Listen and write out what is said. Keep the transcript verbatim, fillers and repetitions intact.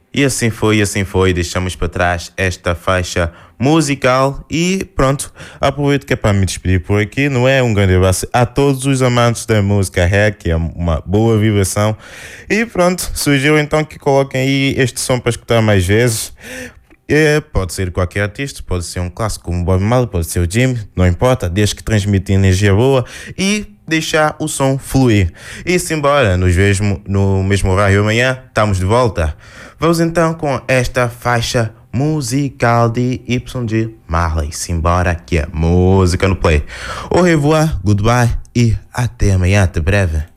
E assim foi, e assim foi, deixamos para trás esta faixa musical e pronto, aproveito que é para me despedir por aqui, não é? Um grande abraço a todos os amantes da música reggae, que é uma boa vibração. E pronto, sugiro então que coloquem aí este som para escutar mais vezes. É, pode ser qualquer artista, pode ser um clássico como Bob Marley, pode ser o Jimmy, não importa, desde que transmite energia boa e deixar o som fluir. E simbora, nos vemos no mesmo horário amanhã, estamos de volta. Vamos então com esta faixa musical de Y G Marley. Simbora que é música no play. Au revoir, goodbye e até amanhã, até breve.